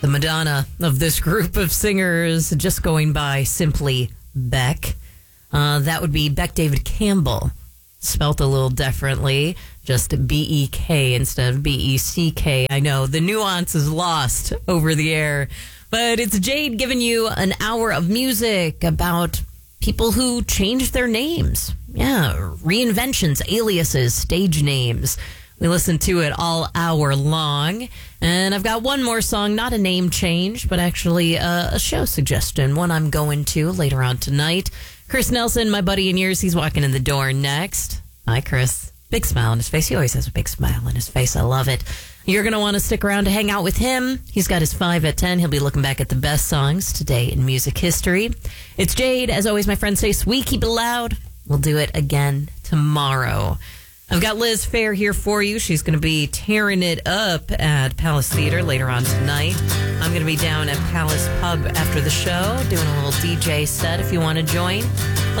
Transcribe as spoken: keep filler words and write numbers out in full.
the Madonna of this group of singers, just going by simply Beck. Uh, that would be Beck David Campbell, spelt a little differently, just B E K instead of B E C K. I know, the nuance is lost over the air, but it's Jade giving you an hour of music about people who changed their names. Yeah, reinventions, aliases, stage names. We listen to it all hour long. And I've got one more song, not a name change, but actually a, a show suggestion, one I'm going to later on tonight. Chris Nelson, my buddy in yours, he's walking in the door next. Hi, Chris. Big smile on his face. He always has a big smile on his face. I love it. You're going to want to stick around to hang out with him. He's got his five at ten. He'll be looking back at the best songs today in music history. It's Jade. As always, my friends say, sweet, keep it loud. We'll do it again tomorrow. I've got Liz Fair here for you. She's going to be tearing it up at Palace Theater later on tonight. I'm going to be down at Palace Pub after the show, doing a little D J set if you want to join.